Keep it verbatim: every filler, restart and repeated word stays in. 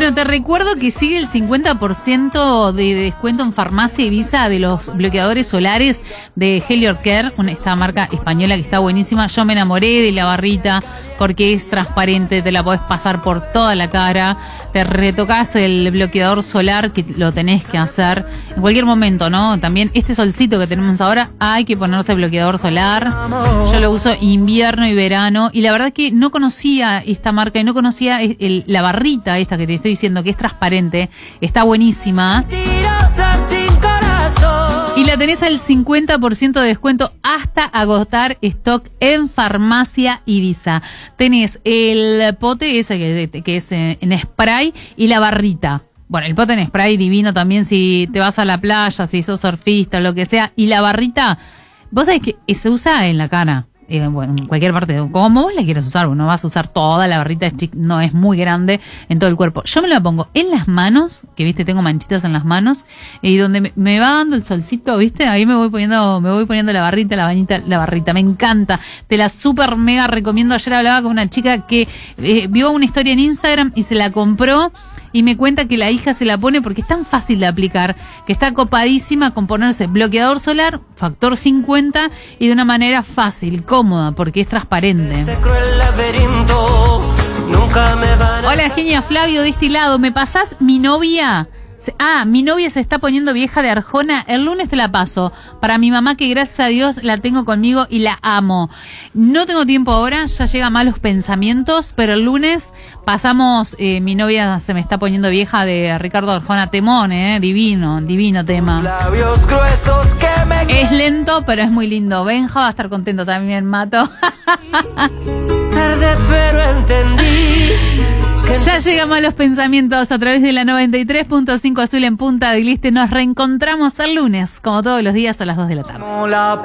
Bueno, te recuerdo que sigue el cincuenta por ciento de descuento en Farmacia Ibiza de los bloqueadores solares de Helior Care, una, esta marca española que está buenísima. Yo me enamoré de la barrita porque es transparente, te la podés pasar por toda la cara, te retocás el bloqueador solar, que lo tenés que hacer en cualquier momento, ¿no? También este solcito que tenemos ahora, hay que ponerse bloqueador solar. Yo lo uso invierno y verano, y la verdad que no conocía esta marca y no conocía el, el, la barrita esta que te estoy diciendo, que es transparente, está buenísima. Y la tenés al cincuenta por ciento de descuento hasta agotar stock en Farmacia Ibiza. Tenés el pote ese que, que es en spray y la barrita. Bueno, el pote en spray divino también si te vas a la playa, si sos surfista o lo que sea. Y la barrita, vos sabés que se usa en la cara. Eh, bueno, en cualquier parte, como vos la quieras usar, no vas a usar toda la barrita, no es muy grande en todo el cuerpo. Yo me la pongo en las manos, que viste, tengo manchitas en las manos, y donde me, me va dando el solcito, viste, ahí me voy poniendo, me voy poniendo la barrita, la bañita, la barrita, me encanta, te la super mega recomiendo. Ayer hablaba con una chica que eh, vio una historia en Instagram y se la compró. Y me cuenta que la hija se la pone porque es tan fácil de aplicar, que está copadísima con ponerse bloqueador solar, factor cincuenta, y de una manera fácil, cómoda, porque es transparente. Hola, genia Flavio de este lado, ¿me pasás mi novia? Ah, mi novia se está poniendo vieja de Arjona. El lunes te la paso. Para mi mamá, que gracias a Dios la tengo conmigo y la amo. No tengo tiempo ahora, ya llegan malos pensamientos, pero el lunes pasamos eh, Mi novia se me está poniendo vieja de Ricardo Arjona. Temón, eh, divino, divino tema. Es lento, pero es muy lindo. Benja va a estar contento también, Mato. Tarde, pero entendí. Ya llegamos a los pensamientos a través de la noventa y tres punto cinco Azul en Punta del Este. Nos reencontramos el lunes, como todos los días, a las dos de la tarde.